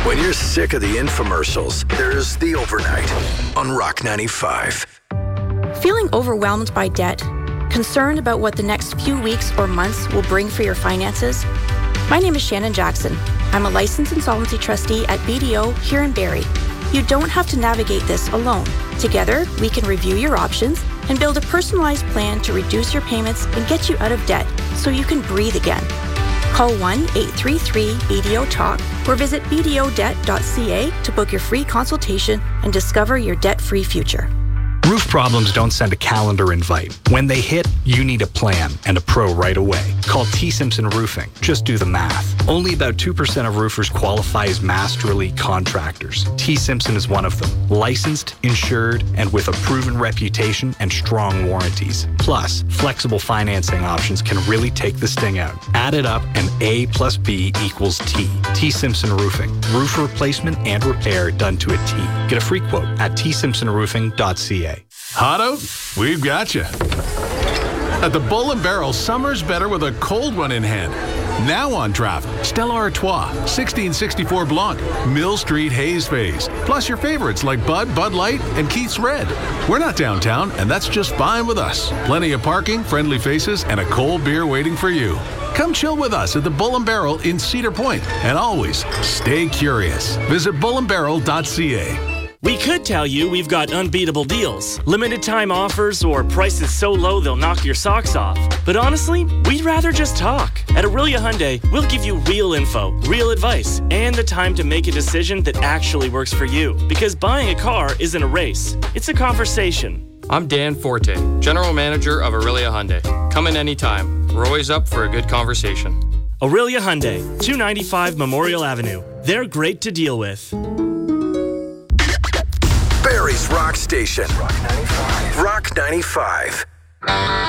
When you're sick of the infomercials, there's the overnight on Rock 95. Feeling overwhelmed by debt? Concerned about what the next few weeks or months will bring for your finances? My name is Shannon Jackson. I'm a licensed insolvency trustee at BDO here in Barrie. You don't have to navigate this alone. Together, we can review your options and build a personalized plan to reduce your payments and get you out of debt so you can breathe again. Call 1-833-BDO-TALK or visit bdodebt.ca to book your free consultation and discover your debt-free future. Roof problems don't send a calendar invite. When they hit, you need a plan and a pro right away. Call T. Simpson Roofing. Just do the math. Only about 2% of roofers qualify as Master Elite contractors. T. Simpson is one of them. Licensed, insured, and with a proven reputation and strong warranties. Plus, flexible financing options can really take the sting out. Add it up and A plus B equals T. T. Simpson Roofing. Roof replacement and repair done to a T. Get a free quote at tsimpsonroofing.ca. Hot out? We've got you. At the Bull & Barrel, summer's better with a cold one in hand. Now on draft, Stella Artois, 1664 Blanc, Mill Street Haze Phase, plus your favorites like Bud, Bud Light, and Keith's Red. We're not downtown, and that's just fine with us. Plenty of parking, friendly faces, and a cold beer waiting for you. Come chill with us at the Bull & Barrel in Cedar Point. And always, stay curious. Visit bullandbarrel.ca. We could tell you we've got unbeatable deals, limited time offers, or prices so low they'll knock your socks off. But honestly, we'd rather just talk. At Aurelia Hyundai, we'll give you real info, real advice, and the time to make a decision that actually works for you. Because buying a car isn't a race, it's a conversation. I'm Dan Forte, General Manager of Aurelia Hyundai. Come in anytime. We're always up for a good conversation. Aurelia Hyundai, 295 Memorial Avenue. They're great to deal with. Barrie's Rock Station. Rock 95.